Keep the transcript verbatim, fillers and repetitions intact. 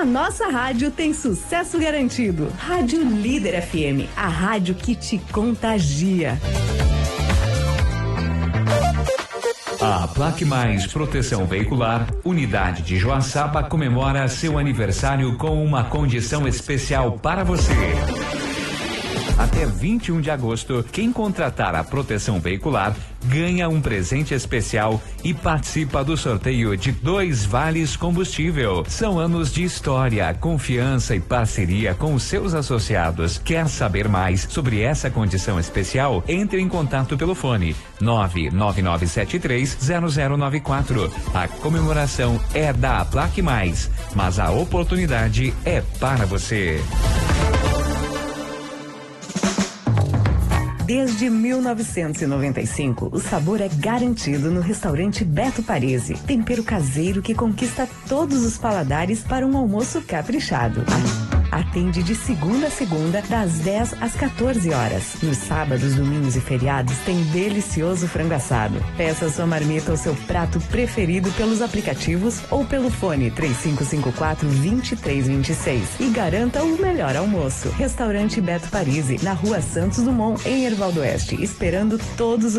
nossa rádio tem sucesso garantido. Rádio Líder F M, a rádio que te contagia. A Plaque Mais Proteção Veicular, unidade de Joaçaba, comemora seu aniversário com uma condição especial para você. Até vinte e um de agosto, quem contratar a proteção veicular ganha um presente especial e participa do sorteio de dois vales combustível. São anos de história, confiança e parceria com os seus associados. Quer saber mais sobre essa condição especial? Entre em contato pelo fone nove nove nove sete três zero zero nove quatro. A comemoração é da Plaque Mais, mas a oportunidade é para você. Desde mil novecentos e noventa e cinco, o sabor é garantido no restaurante Beto Parisi. Tempero caseiro que conquista todos os paladares para um almoço caprichado. Atende de segunda a segunda, das dez às quatorze horas. Nos sábados, domingos e feriados tem delicioso frango assado. Peça sua marmita ou seu prato preferido pelos aplicativos ou pelo fone três cinco cinco quatro, dois três dois seis e garanta o melhor almoço. Restaurante Beto Parisi, na Rua Santos Dumont, em Ervaldo Oeste, esperando todos os